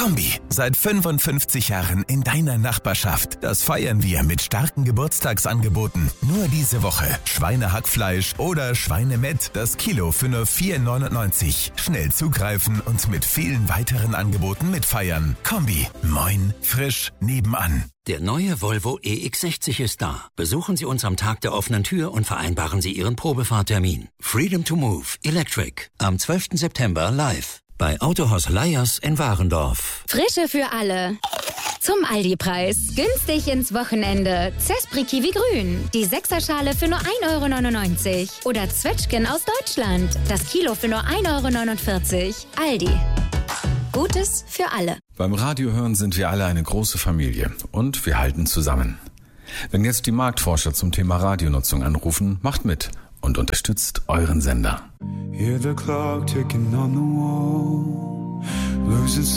Kombi, seit 55 Jahren in deiner Nachbarschaft. Das feiern wir mit starken Geburtstagsangeboten. Nur diese Woche Schweinehackfleisch oder Schweinemett, das Kilo für nur 4,99. Schnell zugreifen und mit vielen weiteren Angeboten mitfeiern. Kombi, moin, frisch, nebenan. Der neue Volvo EX60 ist da. Besuchen Sie uns am Tag der offenen Tür und vereinbaren Sie Ihren Probefahrtermin. Freedom to Move Electric am 12. September live bei Autohaus Leyers in Warendorf. Frische für alle. Zum Aldi-Preis. Günstig ins Wochenende. Zespri Kiwi Grün. Die 6er-Schale für nur 1,99 €. Oder Zwetschgen aus Deutschland. Das Kilo für nur 1,49 €. Aldi. Gutes für alle. Beim Radiohören sind wir alle eine große Familie und wir halten zusammen. Wenn jetzt die Marktforscher zum Thema Radionutzung anrufen, macht mit und unterstützt euren Sender. Hear the clock ticking on the wall.